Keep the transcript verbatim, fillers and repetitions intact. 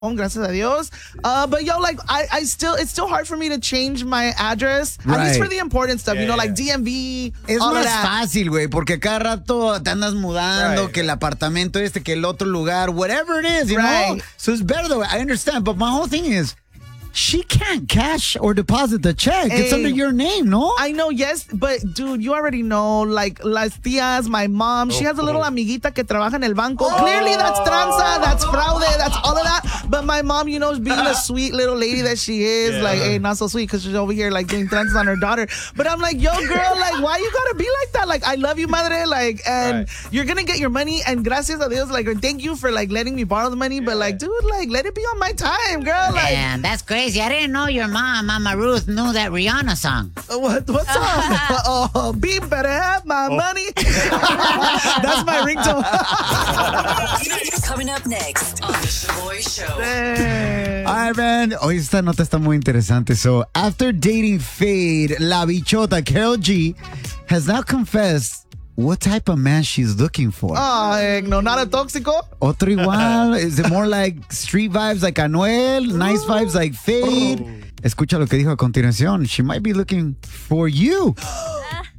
home, gracias a Dios. Uh, but yo, like, I, I still, it's still hard for me to change my address. Right. At least for the important stuff, yeah, you know, yeah. like D M V, Es all más of that. fácil, güey, porque cada rato te andas mudando, Right. que el apartamento este, que el otro lugar, whatever it is, you Right. know? So it's better though, I understand, but my whole thing is, she can't cash or deposit the check. Hey, it's under your name, no? I know, yes, but dude, you already know, like, las tías, my mom, she has a little amiguita que trabaja en el banco. Oh. Clearly, that's tranza, that's fraude, that's all of that. But my mom, you know, being the sweet little lady that she is, yeah. like, hey, not so sweet because she's over here, like, doing tranzas on her daughter. But I'm like, yo, girl, like, why you gotta be like that? Like, I love you, madre, like, and right. you're gonna get your money, and gracias a Dios, like, thank you for, like, letting me borrow the money, yeah. but, like, dude, like, let it be on my time, girl. Like, man, that's crazy. I didn't know your mom, Mama Ruth, knew that Rihanna song. What? What song? Oh, B better have my oh. money. That's my ringtone. Coming up next on the Shaboy Show. Dang. All right, man. Hoy esta nota está muy interesante. So, after dating Fade, La Bichota, Karol G, has now confessed what type of man she's looking for. Oh, heck no, not a tóxico. Otro igual. Is it more like street vibes like Anuel? Nice vibes like Fade? Escucha lo que dijo a continuación. She might be looking for you.